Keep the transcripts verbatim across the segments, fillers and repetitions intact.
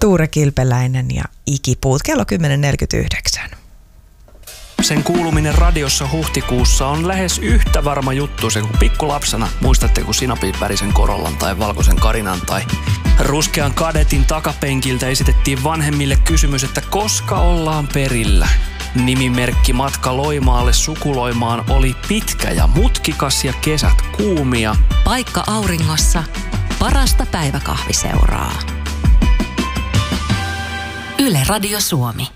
Tuure Kilpeläinen ja Ikipuut. Kello kymmenen neljäkymmentäyhdeksän. Sen kuuluminen radiossa huhtikuussa on lähes yhtä varma juttu se kuin pikkulapsena. Muistatte, kun sinapin värisen Corollan tai valkoisen Karinan tai ruskean Kadetin takapenkiltä esitettiin vanhemmille kysymys, että koska ollaan perillä. Nimimerkki matka Loimaalle sukuloimaan oli pitkä ja mutkikas ja kesät kuumia. Paikka auringossa, parasta päiväkahviseuraa. Yle Radio Suomi.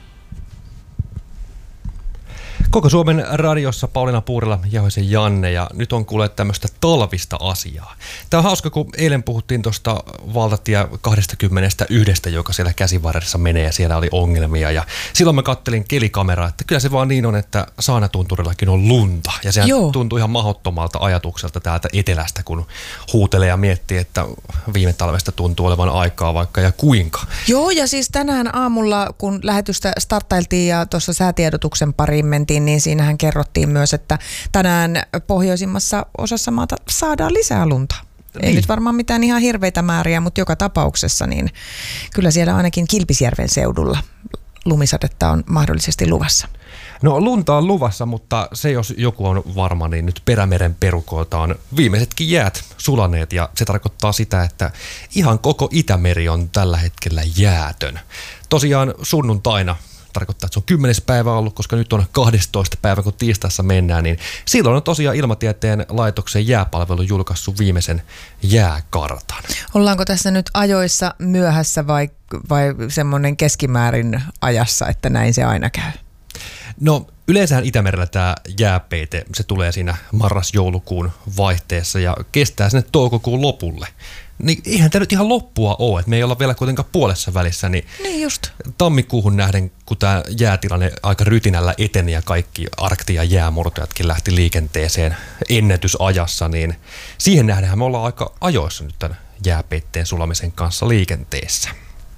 Koko Suomen radiossa Pauliina Puurila, Jahoisen Janne, ja nyt on kuullut tämmöistä talvista asiaa. Tämä on hauska, kun eilen puhuttiin tuosta valtatie kaksikymmentäyksi, joka siellä Käsivarressa menee ja siellä oli ongelmia. Ja silloin mä kattelin kelikameraa, että kyllä se vaan niin on, että Saanatunturillakin on lunta. Ja sehän Joo. tuntui ihan mahdottomalta ajatukselta täältä etelästä, kun huutelee ja miettii, että viime talvesta tuntuu olevan aikaa vaikka ja kuinka. Joo, ja siis tänään aamulla, kun lähetystä starttailtiin ja tuossa säätiedotuksen pariin mentiin, niin siinähän kerrottiin myös, että tänään pohjoisimmassa osassa maata saadaan lisää lunta. Ei niin. nyt varmaan mitään ihan hirveitä määriä, mutta joka tapauksessa niin kyllä siellä ainakin Kilpisjärven seudulla lumisadetta on mahdollisesti luvassa. No lunta on luvassa, mutta se jos joku on varma, niin nyt Perämeren perukoilta on viimeisetkin jäät sulaneet ja se tarkoittaa sitä, että ihan koko Itämeri on tällä hetkellä jäätön. Tosiaan sunnuntaina tarkoittaa, että se on kymmenes päivä ollut, koska nyt on kahdestoista päivä, kun tiistaissa mennään, niin silloin on tosiaan Ilmatieteen laitoksen jääpalvelu julkaissut viimeisen jääkartan. Ollaanko tässä nyt ajoissa myöhässä vai, vai semmoinen keskimäärin ajassa, että näin se aina käy? No yleensähän Itämerellä tämä jääpeite, se tulee siinä marras-joulukuun vaihteessa ja kestää sinne toukokuun lopulle. Niin eihän tämä nyt ihan loppua ole, että me ei olla vielä kuitenkaan puolessa välissä, niin, niin just. Tammikuuhun nähden, kun tämä jäätilanne aika rytinällä eteni ja kaikki arkti- ja jäämurtajatkin lähti liikenteeseen ennätysajassa, niin siihen nähdenhän me ollaan aika ajoissa nyt tämän jääpeitteen sulamisen kanssa liikenteessä.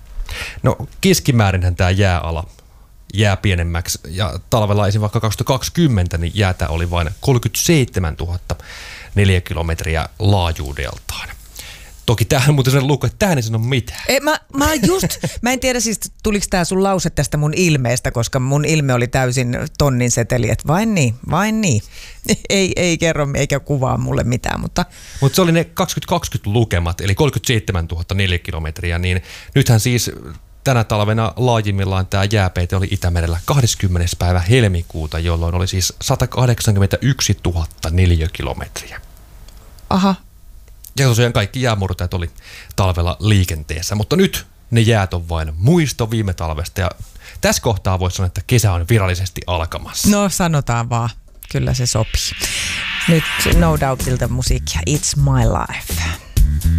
No keskimäärinhän tämä jääala jää pienemmäksi ja talvella esim. Vaikka kaksituhattakaksikymmentä niin jäätä oli vain kolmekymmentäseitsemäntuhatta neliökilometriä laajuudeltaan. Toki tämähän muuten sen luku, että tämähän ei sano mitään. Ei, mä, mä just, mä en tiedä siis tuliko tää sun lause tästä mun ilmeestä, koska mun ilme oli täysin tonnin seteli, että vain niin, vain niin. Ei, ei kerro eikä kuvaa mulle mitään, mutta... Mutta se oli ne kaksituhattakaksikymmentä lukemat, eli kolmekymmentäseitsemäntuhatta neliökilometriä, niin nythän siis tänä talvena laajimmillaan tämä jääpeite oli Itämerellä kahdeskymmenes päivä helmikuuta, jolloin oli siis sata kahdeksankymmentäyksituhatta neliökilometriä. Aha. Ja tosiaan kaikki jäämurtajat oli talvella liikenteessä, mutta nyt ne jäät on vain muisto viime talvesta ja tässä kohtaa voisi sanoa, että kesä on virallisesti alkamassa. No sanotaan vaan, kyllä se sopii. Nyt No Doubtilta musiikkia It's My Life.